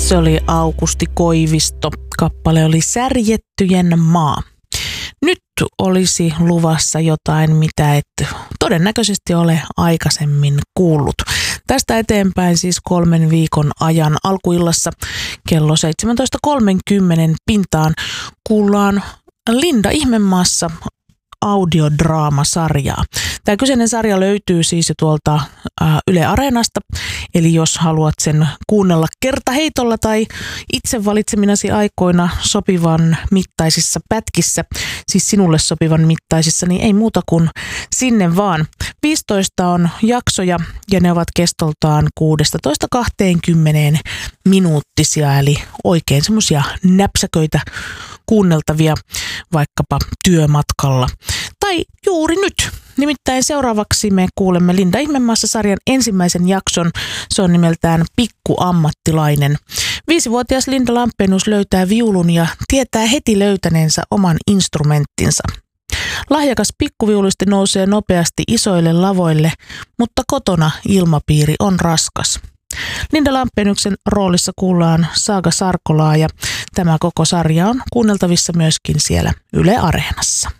Se oli Aukusti Koivisto. Kappale oli Särjettyjen maa. Nyt olisi luvassa jotain, mitä et todennäköisesti ole aikaisemmin kuullut. Tästä eteenpäin siis 3 viikon ajan alkuillassa kello 17.30 pintaan kuullaan Linda Ihmemaassa audiodraamasarjaa. Tämä kyseinen sarja löytyy siis jo tuolta Yle Areenasta, eli jos haluat sen kuunnella kertaheitolla tai itse valitseminasi aikoina sopivan mittaisissa pätkissä, siis sinulle sopivan mittaisissa, niin ei muuta kuin sinne vaan. 15 on jaksoja ja ne ovat kestoltaan 16-20 minuuttisia, eli oikein semmoisia näpsäköitä kuunneltavia vaikkapa työmatkalla tai juuri nyt. Nimittäin seuraavaksi me kuulemme Linda Ihmemaassa-sarjan ensimmäisen jakson. Se on nimeltään Pikkuammattilainen. 5-vuotias Linda Lampenius löytää viulun ja tietää heti löytäneensä oman instrumenttinsa. Lahjakas pikkuviulisti nousee nopeasti isoille lavoille, mutta kotona ilmapiiri on raskas. Linda Lampeniuksen roolissa kuullaan Saaga Sarkolaa ja tämä koko sarja on kuunneltavissa myöskin siellä Yle Areenassa.